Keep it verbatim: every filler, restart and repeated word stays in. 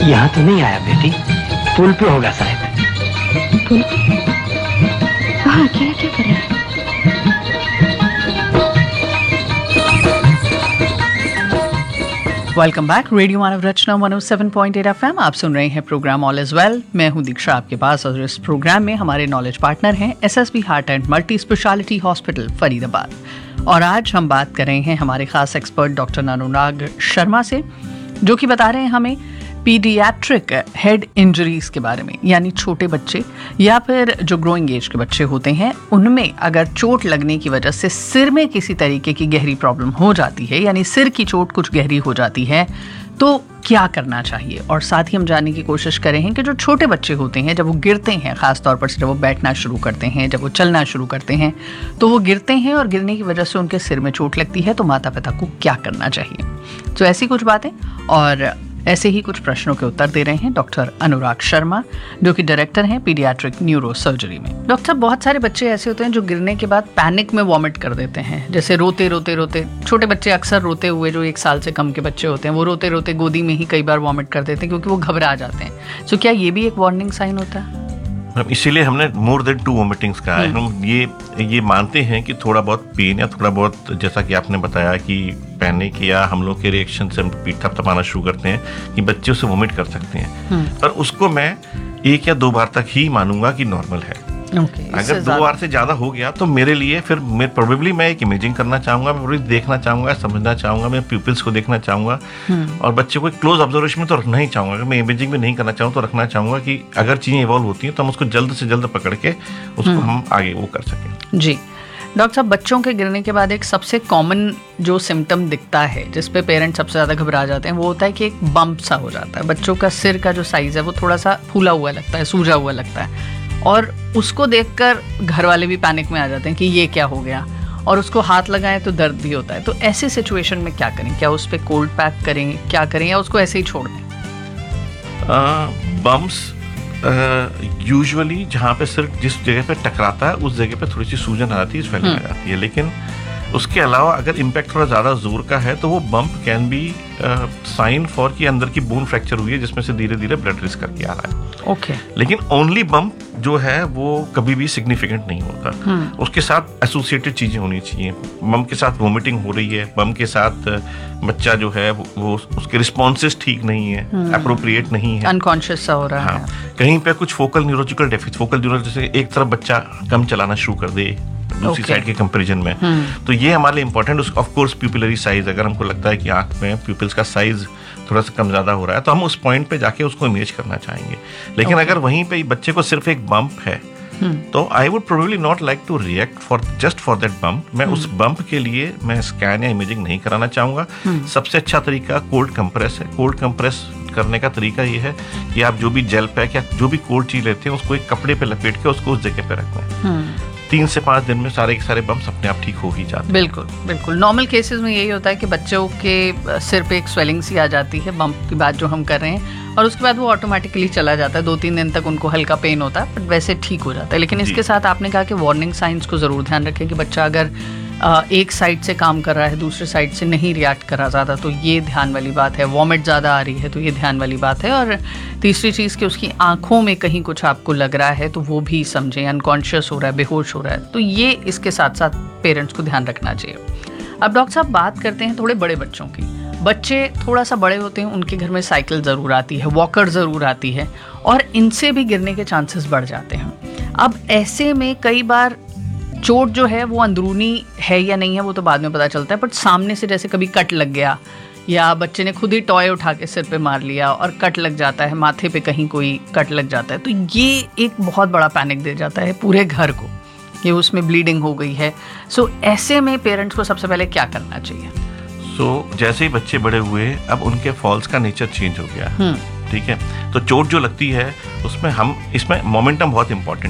यहाँ तो नहीं आया बेटी, पुल पे होगा शायद। पुल पे? वहाँ अकेला क्या कर रहा है? Welcome back. रेडियो मानव रचना one O seven point eight F M. आप सुन रहे हैं प्रोग्राम ऑल इज वेल। मैं हूं दीक्षा आपके पास, और इस प्रोग्राम में हमारे नॉलेज पार्टनर हैं SSB heart and multi speciality hospital Faridabad. और आज हम बात कर रहे हैं हमारे खास एक्सपर्ट डॉक्टर अनुराग शर्मा से, जो कि बता रहे हैं हमें पीडियाट्रिक हेड इंजरीज के बारे में, यानी छोटे बच्चे या फिर जो ग्रोइंग एज के बच्चे होते हैं, उनमें अगर चोट लगने की वजह से सिर में किसी तरीके की गहरी प्रॉब्लम हो जाती है, यानी सिर की चोट कुछ गहरी हो जाती है, तो क्या करना चाहिए। और साथ ही हम जानने की कोशिश कर रहे हैं कि जो छोटे बच्चे होते हैं, जब वो गिरते हैं, ख़ास तौर पर जब वो बैठना शुरू करते हैं, जब वो चलना शुरू करते हैं, तो वो गिरते हैं और गिरने की वजह से उनके सिर में चोट लगती है, तो माता पिता को क्या करना चाहिए। तो ऐसी कुछ बातें और ऐसे ही कुछ प्रश्नों के उत्तर दे रहे हैं डॉक्टर अनुराग शर्मा, जो कि डायरेक्टर हैं पीडियाट्रिक न्यूरो सर्जरी में। डॉक्टर, बहुत सारे बच्चे ऐसे होते हैं जो गिरने के बाद पैनिक में वॉमिट कर देते हैं, जैसे रोते रोते रोते छोटे बच्चे अक्सर रोते हुए, जो एक साल से कम के बच्चे होते हैं, वो रोते रोते गोदी में ही कई बार वॉमिट कर देते हैं क्योंकि वो घबरा जाते हैं। सो क्या ये भी एक वार्निंग साइन होता है? इसीलिए हमने मोर देन टू वॉमिटिंग्स कहा है। हम ये ये मानते हैं कि थोड़ा बहुत पेन या थोड़ा बहुत, जैसा कि आपने बताया कि पैनिक या हम लोग के रिएक्शन से हम पीठ थपथपाना शुरू करते हैं कि बच्चे उससे वॉमिट कर सकते हैं, पर उसको मैं एक या दो बार तक ही मानूंगा कि नॉर्मल है। Okay, अगर दो बार से ज्यादा हो गया तो मेरे लिए फिर मैं प्रोबेबली मैं एक इमेजिंग करना चाहूंगा, मैं पूरी देखना चाहूंगा, समझना चाहूंगा, मैं प्यूपिल्स को देखना चाहूंगा, और बच्चे को क्लोज ऑब्जर्वेशन में तो रखना ही चाहूंगा। अगर मैं इमेजिंग में नहीं करना चाहूँ तो रखना चाहूंगा कि अगर चीजें इवॉल्व होती हैं तो हम उसको जल्द से जल्द पकड़ के उसको हम आगे वो कर सकें। जी डॉक्टर साहब, बच्चों के गिरने के बाद एक सबसे कॉमन जो सिम्टम दिखता है, जिस पे पेरेंट्स सबसे ज़्यादा घबरा जाते हैं, वो होता है कि एक बम्प सा हो जाता है। बच्चों का सिर का जो साइज़ है वो थोड़ा सा फूला हुआ लगता है, सूजा हुआ लगता है, और उसको देखकर घर वाले भी पैनिक में आ जाते हैं कि ये क्या हो गया, और उसको हाथ लगाएं तो दर्द भी होता है। तो ऐसे सिचुएशन में क्या करें? क्या उस पर कोल्ड पैक करें, क्या करें, या उसको ऐसे ही छोड़ दें? बम्प्स यूजुअली जहाँ पे सिर्फ जिस जगह पे टकराता है उस जगह पे थोड़ी सी सूजन आ जाती है, स्वेलिंग आ जाती है, लेकिन उसके अलावा अगर इम्पैक्ट थोड़ा ज़्यादा जोर का है तो वो bump can be sign for कि अंदर की बोन फ्रैक्चर हुई है, जिसमें से धीरे धीरे ब्लड रिस्क करके आ रहा है। Okay okay. लेकिन ओनली बम्प जो है वो कभी भी सिग्निफिकेंट नहीं होता। उसके साथ एसोसिएटेड चीजें होनी चाहिए। बम्प के साथ वोमिटिंग हो रही है, बम्प के साथ बच्चा जो है वो उसके रिस्पॉन्सेस ठीक नहीं है, अप्रोप्रिएट नहीं है, अनकॉन्शियस सा हो रहा हाँ, है। कहीं पे कुछ focal neurological deficit, focal neuro जैसे एक तरफ बच्चा कम चलाना शुरू कर दे दूसरी साइड के कंपैरिजन में, तो ये हमारे लिए important. Of course pupillary size, अगर हमको लगता है कि आंख में प्यूपिल्स का साइज थोड़ा सा कम ज्यादा हो रहा है तो हम उस पॉइंट पे जाके उसको इमेज करना चाहेंगे। लेकिन okay. अगर वहीं पे बच्चे को सिर्फ एक बम्प है तो I would probably not like to react for just for that bump. मैं उस बम्प के लिए मैं स्कैन या इमेजिंग नहीं कराना चाहूंगा। सबसे अच्छा तरीका कोल्ड कंप्रेस है। कोल्ड कंप्रेस करने का तरीका ये है कि आप जो भी जेल पैक या जो भी कोल्ड चीज लेते हैं उसको एक कपड़े पे लपेट के उसको उस जगह पे रखें। तीन से पाँच दिन में सारे के सारे बम्स अपने आप ठीक हो ही जाते हैं। बिल्कुल बिल्कुल। नॉर्मल केसेस में यही होता है कि बच्चों के सिर पे एक स्वेलिंग सी आ जाती है बम्प की बात जो हम कर रहे हैं, और उसके बाद वो ऑटोमेटिकली चला जाता है। दो तीन दिन तक उनको हल्का पेन होता है, बट वैसे ठीक हो जाता है। लेकिन इसके साथ आपने कहा कि वार्निंग साइंस को ज़रूर ध्यान रखें कि बच्चा अगर एक साइड से काम कर रहा है, दूसरे साइड से नहीं रिएक्ट कर रहा ज़्यादा, तो ये ध्यान वाली बात है। वॉमिट ज़्यादा आ रही है तो ये ध्यान वाली बात है। और तीसरी चीज़ कि उसकी आंखों में कहीं कुछ आपको लग रहा है तो वो भी समझें, अनकॉन्शियस हो रहा है, बेहोश हो रहा है, तो ये इसके साथ साथ पेरेंट्स को ध्यान रखना चाहिए। अब डॉक्टर साहब बात करते हैं थोड़े बड़े बच्चों की। बच्चे थोड़ा सा बड़े होते हैं, उनके घर में साइकिल ज़रूर आती है, वॉकर ज़रूर आती है, और इनसे भी गिरने के चांसेस बढ़ जाते हैं। अब ऐसे में कई बार चोट जो है वो अंदरूनी है या नहीं है वो तो बाद में पता चलता है, बट सामने से जैसे कभी कट लग गया या बच्चे ने खुद ही टॉय उठा के सिर पे मार लिया और कट लग जाता है, माथे पे कहीं कोई कट लग जाता है, तो ये एक बहुत बड़ा पैनिक दे जाता है पूरे घर को कि उसमें ब्लीडिंग हो गई है। सो ऐसे में पेरेंट्स को सबसे पहले क्या करना चाहिए? सो so, जैसे ही बच्चे बड़े हुए अब उनके फॉल्स का नेचर चेंज हो गया, ठीक है, तो चोट जो लगती है उसमें हम इसमें मोमेंटम बहुत इंपॉर्टेंट